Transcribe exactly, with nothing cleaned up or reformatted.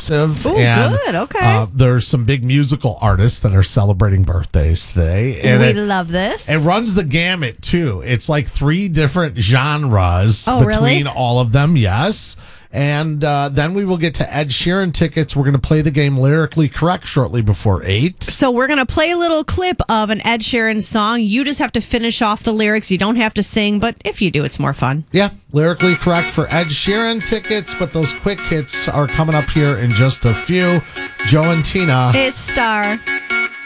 massive. Oh, and, good. Okay. Uh, there's some big musical artists that are celebrating birthdays today. And we it, love this. It runs the gamut, too. It's like three different genres Oh, between really? all of them, yes. And uh, then we will get to Ed Sheeran tickets. We're going to play the game Lyrically Correct shortly before eight. So we're going to play a little clip of an Ed Sheeran song. You just have to finish off the lyrics. You don't have to sing, but if you do, it's more fun. Yeah, Lyrically Correct for Ed Sheeran tickets, but those quick hits are coming up here in just a few. Joe and Tina. It's Star.